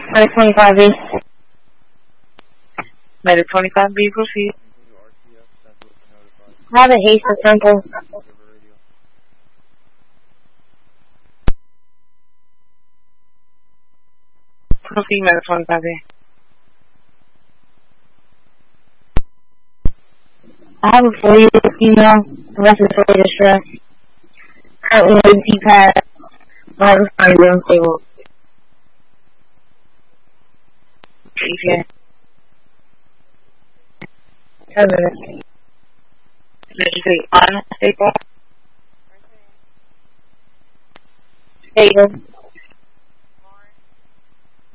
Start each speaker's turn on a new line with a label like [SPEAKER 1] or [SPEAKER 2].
[SPEAKER 1] Medic 25B.
[SPEAKER 2] Medic 25B, proceed.
[SPEAKER 1] I have a haste of Temple.
[SPEAKER 2] Proceed, Medic 25B.
[SPEAKER 1] I have a 4-year-old female, respiratory distress. Currently on CPAP. I have a friend unstable.
[SPEAKER 2] Okay.
[SPEAKER 1] 10 minutes.
[SPEAKER 2] Did you say unstable?
[SPEAKER 1] Stable.